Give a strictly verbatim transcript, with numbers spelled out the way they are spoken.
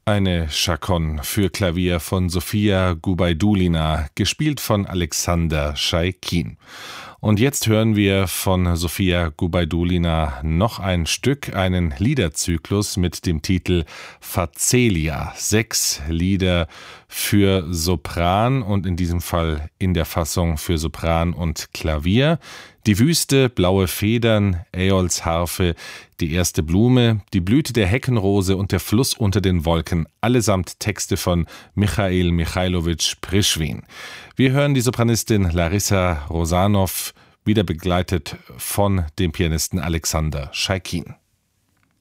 Eine Chaconne für Klavier von Sofia Gubaidulina, gespielt von Alexander Chaikin. Und jetzt hören wir von Sofia Gubaidulina noch ein Stück, einen Liederzyklus mit dem Titel Facelia. Sechs Lieder für Sopran und in diesem Fall in der Fassung für Sopran und Klavier. Die Wüste, blaue Federn, Äols Harfe, die erste Blume, die Blüte der Heckenrose und der Fluss unter den Wolken, allesamt Texte von Michail Michailowitsch Prischwin. Wir hören die Sopranistin Larissa Rosanov, wieder begleitet von dem Pianisten Alexander Chaikin.